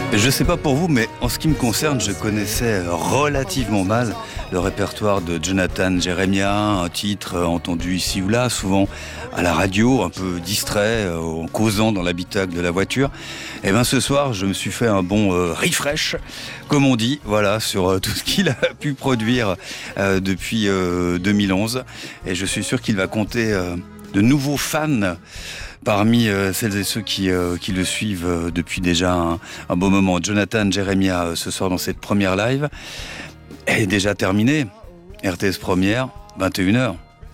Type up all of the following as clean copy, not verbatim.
Je ne sais pas pour vous, mais en ce qui me concerne, je connaissais relativement mal le répertoire de Jonathan Jeremiah, un titre entendu ici ou là, souvent à la radio, un peu distrait, en causant dans l'habitacle de la voiture. Et bien ce soir, je me suis fait un bon refresh, comme on dit, voilà, sur tout ce qu'il a pu produire depuis 2011. Et je suis sûr qu'il va compter de nouveaux fans parmi celles et ceux qui le suivent depuis déjà un beau moment. Jonathan Jeremiah ce soir dans cette première live est déjà terminée. RTS Première, 21h.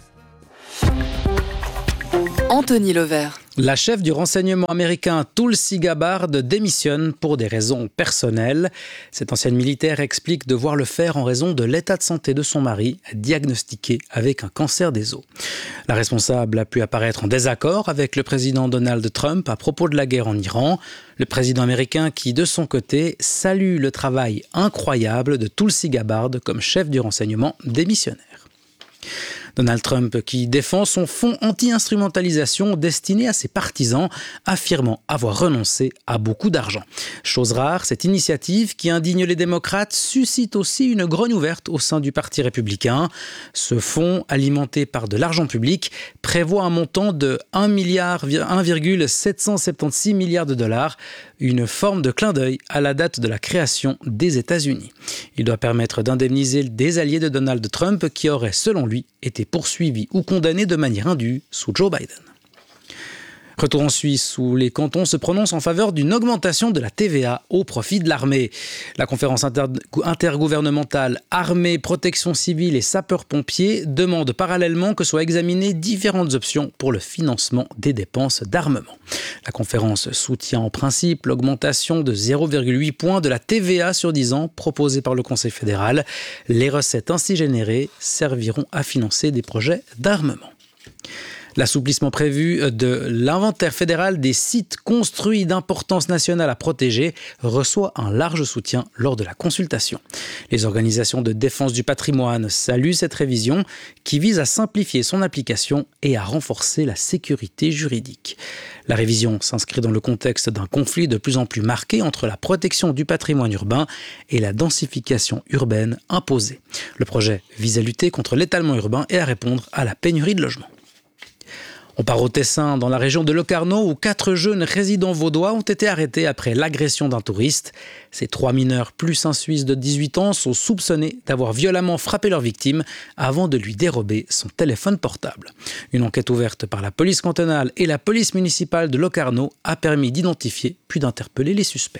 Anthony Levert. La chef du renseignement américain Tulsi Gabbard démissionne pour des raisons personnelles. Cette ancienne militaire explique devoir le faire en raison de l'état de santé de son mari, diagnostiqué avec un cancer des os. La responsable a pu apparaître en désaccord avec le président Donald Trump à propos de la guerre en Iran. Le président américain qui, de son côté, salue le travail incroyable de Tulsi Gabbard comme chef du renseignement démissionnaire. Donald Trump qui défend son fonds anti-instrumentalisation destiné à ses partisans, affirmant avoir renoncé à beaucoup d'argent. Chose rare, cette initiative qui indigne les démocrates suscite aussi une grogne ouverte au sein du Parti républicain. Ce fonds, alimenté par de l'argent public, prévoit un montant de 1,776 milliard de dollars, une forme de clin d'œil à la date de la création des États-Unis. Il doit permettre d'indemniser des alliés de Donald Trump qui auraient, selon lui, été poursuivis ou condamnés de manière indue sous Joe Biden. Retour en Suisse où les cantons se prononcent en faveur d'une augmentation de la TVA au profit de l'armée. La conférence intergouvernementale Armée, Protection civile et sapeurs-pompiers demande parallèlement que soient examinées différentes options pour le financement des dépenses d'armement. La conférence soutient en principe l'augmentation de 0,8 points de la TVA sur 10 ans proposée par le Conseil fédéral. Les recettes ainsi générées serviront à financer des projets d'armement. L'assouplissement prévu de l'inventaire fédéral des sites construits d'importance nationale à protéger reçoit un large soutien lors de la consultation. Les organisations de défense du patrimoine saluent cette révision qui vise à simplifier son application et à renforcer la sécurité juridique. La révision s'inscrit dans le contexte d'un conflit de plus en plus marqué entre la protection du patrimoine urbain et la densification urbaine imposée. Le projet vise à lutter contre l'étalement urbain et à répondre à la pénurie de logements. On part au Tessin, dans la région de Locarno, où 4 jeunes résidents vaudois ont été arrêtés après l'agression d'un touriste. Ces 3 mineurs plus un Suisse de 18 ans sont soupçonnés d'avoir violemment frappé leur victime avant de lui dérober son téléphone portable. Une enquête ouverte par la police cantonale et la police municipale de Locarno a permis d'identifier puis d'interpeller les suspects.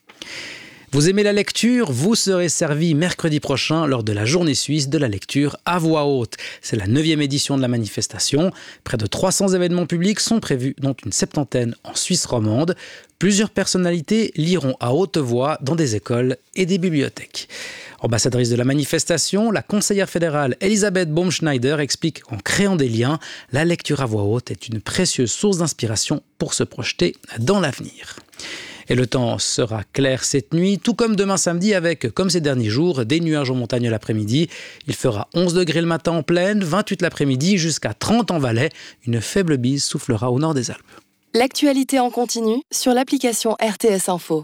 Vous aimez la lecture? Vous serez servi mercredi prochain lors de la journée suisse de la lecture à voix haute. C'est la 9e édition de la manifestation. Près de 300 événements publics sont prévus, dont une 70aine en Suisse romande. Plusieurs personnalités liront à haute voix dans des écoles et des bibliothèques. Ambassadrice de la manifestation, la conseillère fédérale Elisabeth Baumschneider explique qu'en créant des liens, la lecture à voix haute est une précieuse source d'inspiration pour se projeter dans l'avenir. Et le temps sera clair cette nuit, tout comme demain samedi avec, comme ces derniers jours, des nuages en montagne l'après-midi. Il fera 11 degrés le matin en plaine, 28 l'après-midi, jusqu'à 30 en Valais. Une faible bise soufflera au nord des Alpes. L'actualité en continu sur l'application RTS Info.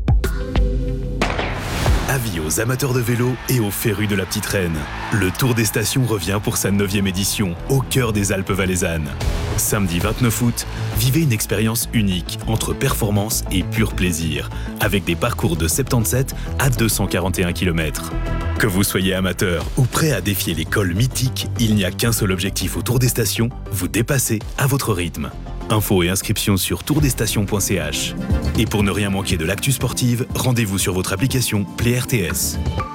Avis aux amateurs de vélo et aux férus de la petite reine. Le Tour des Stations revient pour sa 9e édition, au cœur des Alpes valaisannes. Samedi 29 août, vivez une expérience unique entre performance et pur plaisir, avec des parcours de 77 à 241 km. Que vous soyez amateur ou prêt à défier les cols mythiques, il n'y a qu'un seul objectif au Tour des Stations, vous dépasser à votre rythme. Infos et inscriptions sur tourdesstations.ch. Et pour ne rien manquer de l'actu sportive, rendez-vous sur votre application Play RTS.